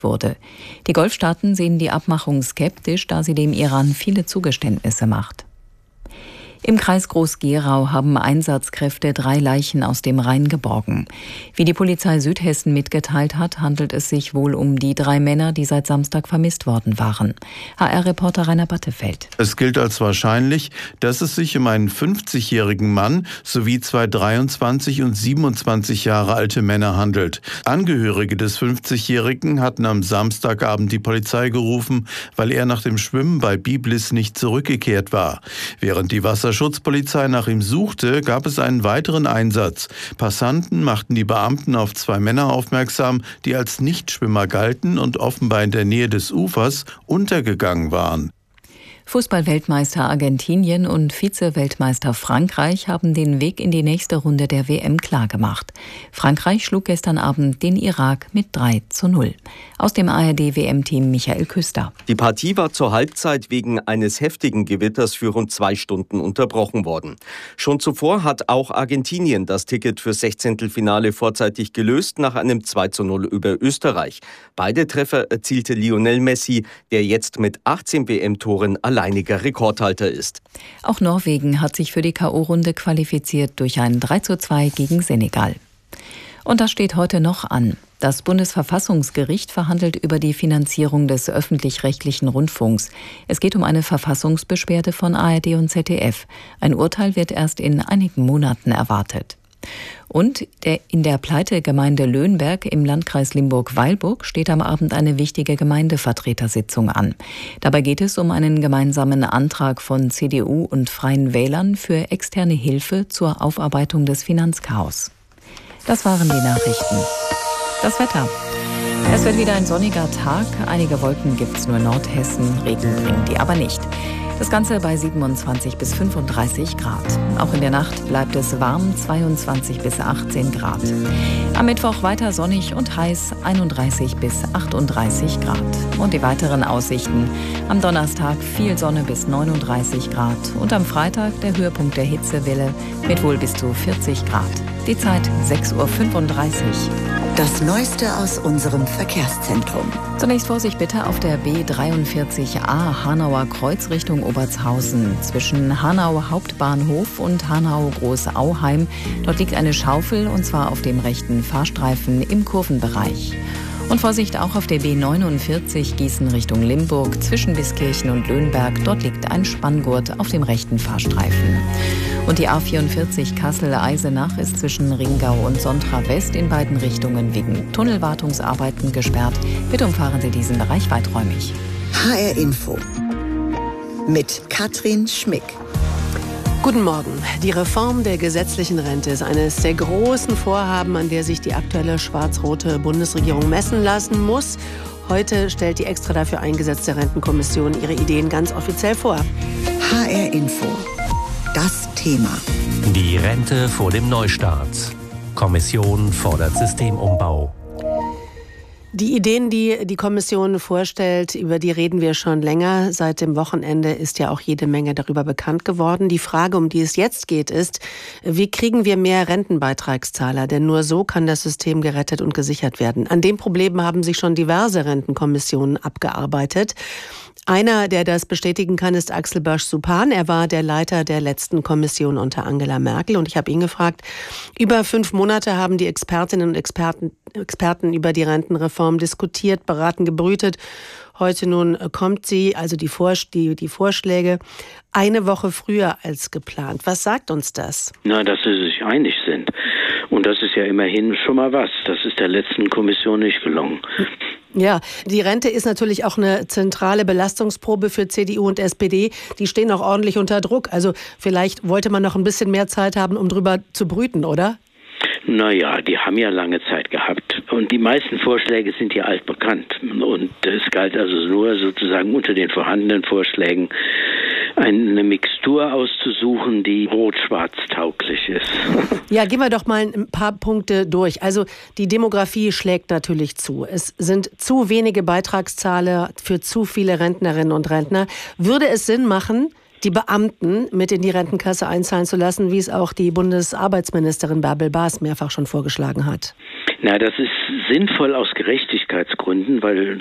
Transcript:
wurde. Die Golfstaaten sehen die Abmachung skeptisch, da sie dem Iran viele Zugeständnisse macht. Im Kreis Groß-Gerau haben Einsatzkräfte 3 Leichen aus dem Rhein geborgen. Wie die Polizei Südhessen mitgeteilt hat, handelt es sich wohl um die 3 Männer, die seit Samstag vermisst worden waren. HR-Reporter Rainer Battefeld. Es gilt als wahrscheinlich, dass es sich um einen 50-jährigen Mann sowie 2 23 und 27 Jahre alte Männer handelt. Angehörige des 50-Jährigen hatten am Samstagabend die Polizei gerufen, weil er nach dem Schwimmen bei Biblis nicht zurückgekehrt war. Während die Wasserschutzpolizei nach ihm suchte, gab es einen weiteren Einsatz. Passanten machten die Beamten auf 2 Männer aufmerksam, die als Nichtschwimmer galten und offenbar in der Nähe des Ufers untergegangen waren. Fußball-Weltmeister Argentinien und Vize-Weltmeister Frankreich haben den Weg in die nächste Runde der WM klargemacht. Frankreich schlug gestern Abend den Irak mit 3:0. Aus dem ARD-WM-Team Michael Küster. Die Partie war zur Halbzeit wegen eines heftigen Gewitters für rund 2 Stunden unterbrochen worden. Schon zuvor hat auch Argentinien das Ticket fürs Sechzehntelfinale vorzeitig gelöst nach einem 2:0 über Österreich. Beide Treffer erzielte Lionel Messi, der jetzt mit 18 WM-Toren alleiniger Rekordhalter ist. Auch Norwegen hat sich für die K.O.-Runde qualifiziert durch ein 3:2 gegen Senegal. Und das steht heute noch an. Das Bundesverfassungsgericht verhandelt über die Finanzierung des öffentlich-rechtlichen Rundfunks. Es geht um eine Verfassungsbeschwerde von ARD und ZDF. Ein Urteil wird erst in einigen Monaten erwartet. Und in der Pleitegemeinde Löhnberg im Landkreis Limburg-Weilburg steht am Abend eine wichtige Gemeindevertretersitzung an. Dabei geht es um einen gemeinsamen Antrag von CDU und Freien Wählern für externe Hilfe zur Aufarbeitung des Finanzchaos. Das waren die Nachrichten. Das Wetter. Es wird wieder ein sonniger Tag. Einige Wolken gibt es nur in Nordhessen. Regen bringen die aber nicht. Das Ganze bei 27 bis 35 Grad. Auch in der Nacht bleibt es warm, 22 bis 18 Grad. Am Mittwoch weiter sonnig und heiß, 31 bis 38 Grad. Und die weiteren Aussichten. Am Donnerstag viel Sonne bis 39 Grad. Und am Freitag der Höhepunkt der Hitzewelle mit wohl bis zu 40 Grad. Die Zeit 6:35 Uhr. Das Neueste aus unserem Verkehrszentrum. Zunächst Vorsicht bitte auf der B43a Hanauer Kreuz Richtung Obertshausen. Zwischen Hanau Hauptbahnhof und Hanau Großauheim. Dort liegt eine Schaufel und zwar auf dem rechten Fahrstreifen im Kurvenbereich. Und Vorsicht auch auf der B49 Gießen Richtung Limburg zwischen Biskirchen und Löhnberg. Dort liegt ein Spanngurt auf dem rechten Fahrstreifen. Und die A44 Kassel-Eisenach ist zwischen Ringau und Sontra West in beiden Richtungen wegen Tunnelwartungsarbeiten gesperrt. Bitte umfahren Sie diesen Bereich weiträumig. HR Info mit Katrin Schmick. Guten Morgen. Die Reform der gesetzlichen Rente ist eines der großen Vorhaben, an der sich die aktuelle schwarz-rote Bundesregierung messen lassen muss. Heute stellt die extra dafür eingesetzte Rentenkommission ihre Ideen ganz offiziell vor. HR Info. Das Thema. Die Rente vor dem Neustart. Kommission fordert Systemumbau. Die Ideen, die die Kommission vorstellt, über die reden wir schon länger. Seit dem Wochenende ist ja auch jede Menge darüber bekannt geworden. Die Frage, um die es jetzt geht, ist, wie kriegen wir mehr Rentenbeitragszahler? Denn nur so kann das System gerettet und gesichert werden. An dem Problem haben sich schon diverse Rentenkommissionen abgearbeitet. Einer, der das bestätigen kann, ist Axel Bösch-Supan. Er war der Leiter der letzten Kommission unter Angela Merkel. Und ich habe ihn gefragt, über 5 Monate haben die Expertinnen und Experten über die Rentenreform diskutiert, beraten, gebrütet. Heute nun kommt sie, also die Vorschläge, eine Woche früher als geplant. Was sagt uns das? Na, dass sie sich einig sind. Und das ist ja immerhin schon mal was. Das ist der letzten Kommission nicht gelungen. Ja, die Rente ist natürlich auch eine zentrale Belastungsprobe für CDU und SPD. Die stehen auch ordentlich unter Druck. Also vielleicht wollte man noch ein bisschen mehr Zeit haben, um drüber zu brüten, oder? Naja, die haben ja lange Zeit gehabt. Und die meisten Vorschläge sind ja altbekannt. Und es galt also nur sozusagen unter den vorhandenen Vorschlägen eine Mixtur auszusuchen, die rot-schwarz tauglich ist. Ja, gehen wir doch mal ein paar Punkte durch. Also die Demografie schlägt natürlich zu. Es sind zu wenige Beitragszahler für zu viele Rentnerinnen und Rentner. Würde es Sinn machen, die Beamten mit in die Rentenkasse einzahlen zu lassen, wie es auch die Bundesarbeitsministerin Bärbel Baas mehrfach schon vorgeschlagen hat? Na, das ist sinnvoll aus Gerechtigkeitsgründen, weil